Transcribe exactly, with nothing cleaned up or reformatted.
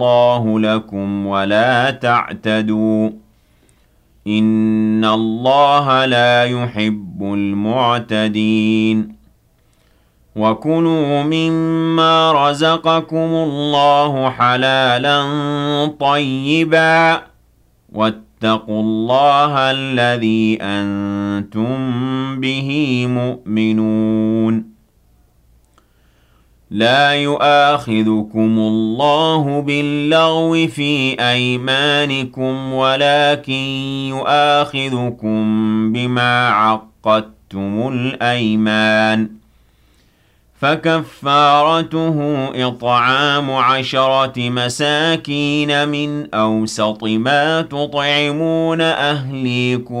اللَّهُ لَكُمْ وَلَا تَعْتَدُوا إِنَّ اللَّهَ لَا يُحِبُّ الْمُعْتَدِينَ وَكُلُوا مِمَّا رَزَقَكُمُ اللَّهُ حَلَالًا طَيِّبًا وَاتَّقُوا اللَّهَ الَّذِي أَنتُم بِهِ مُؤْمِنُونَ لَا يُؤَاخِذُكُمُ اللَّهُ بِاللَّغْوِ فِي أَيْمَانِكُمْ وَلَٰكِن يُؤَاخِذُكُم بِمَا عَقَّدتُّمُ الْأَيْمَانَ ۖ فَكَفَّارَتُهُ إِطْعَامُ عَشَرَةِ مَسَاكِينَ مِنْ أَوْسَطِ مَا تُطْعِمُونَ أَهْلِيكُمْ